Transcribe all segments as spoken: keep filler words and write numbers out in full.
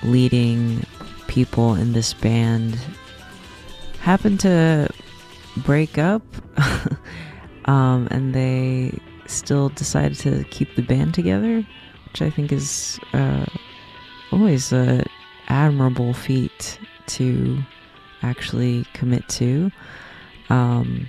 leading people in this band happened to break up. um, and they still decided to keep the band together, which I think is uh, always a admirable feat to actually commit to. Um,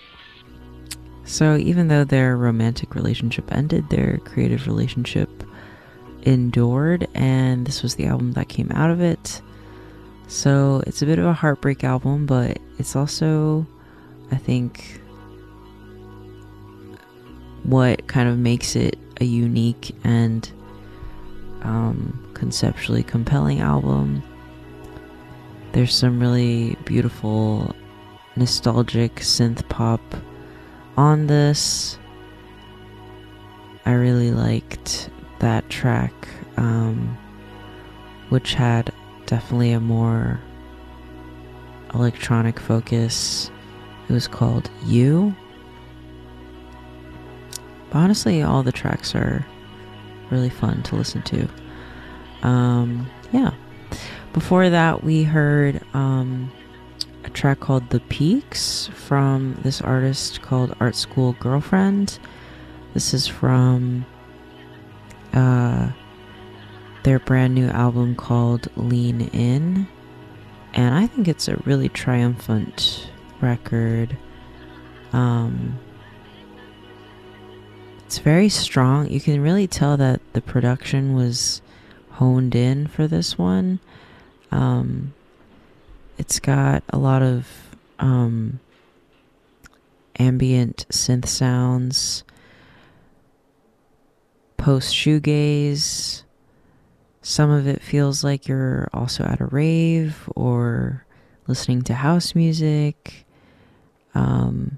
so even though their romantic relationship ended, their creative relationship endured, and this was the album that came out of it. So it's a bit of a heartbreak album, but it's also, I think, what kind of makes it a unique and um, conceptually compelling album. There's some really beautiful, nostalgic synth pop on this. I really liked that track, um, which had definitely a more electronic focus. It was called You. But honestly, all the tracks are really fun to listen to. Um, yeah. Before that, we heard um, a track called The Peaks from this artist called Art School Girlfriend. This is from uh, their brand new album called Lean In. And I think it's a really triumphant record. Um, it's very strong. You can really tell that the production was honed in for this one. Um, it's got a lot of um, ambient synth sounds, post shoegaze. Some of it feels like you're also at a rave or listening to house music. Um,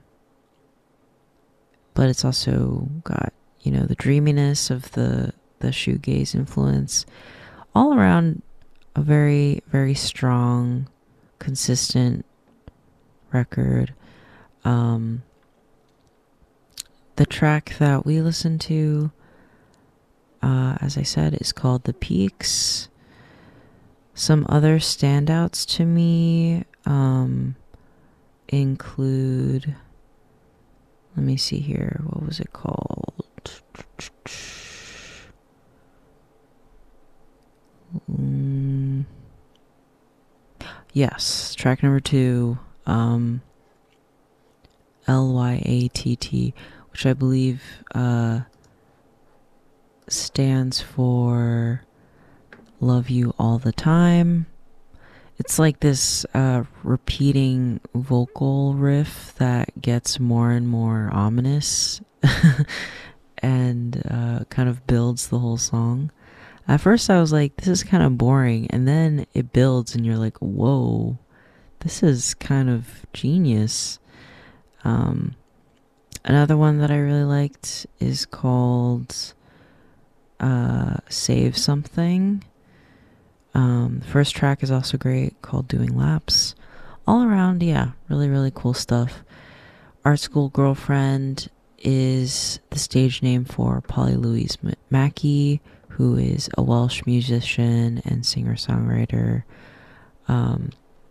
but it's also got, you know, the dreaminess of the, the shoegaze influence. All around a very, very strong, consistent record. Um, the track that we listened to, uh, as I said, is called The Peaks. Some other standouts to me um, include, let me see here, what was it called? Mm. Yes, track number two, um, L Y A T T, which I believe uh, stands for Love You All the Time. It's like this uh, repeating vocal riff that gets more and more ominous and uh, kind of builds the whole song. At first I was like, this is kind of boring, and then it builds and you're like, whoa, this is kind of genius. Um, another one that I really liked is called uh, Save Something. Um, the first track is also great, called Doing Laps. All around, yeah, really, really cool stuff. Art School Girlfriend is the stage name for Polly Louise Mackey, who is a Welsh musician and singer-songwriter. Um,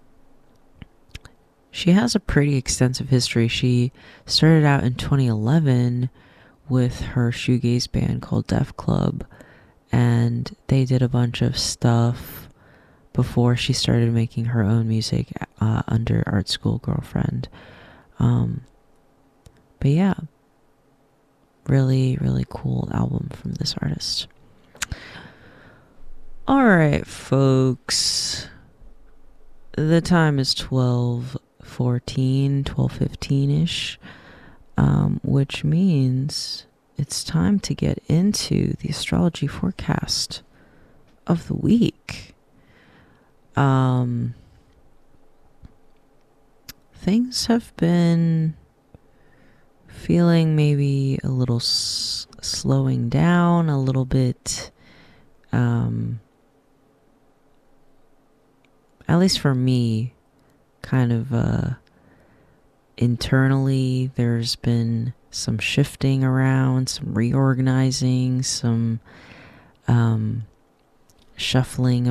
she has a pretty extensive history. She started out in twenty eleven with her shoegaze band called Def Club, and they did a bunch of stuff before she started making her own music uh, under Art School Girlfriend. Um, but yeah, really, really cool album from this artist. Alright, folks. The time is twelve fourteen, twelve fifteen-ish, um, which means it's time to get into the astrology forecast of the week. Um, things have been feeling maybe a little s- slowing down, a little bit, um, at least for me, kind of uh, internally, there's been some shifting around, some reorganizing, some um, shuffling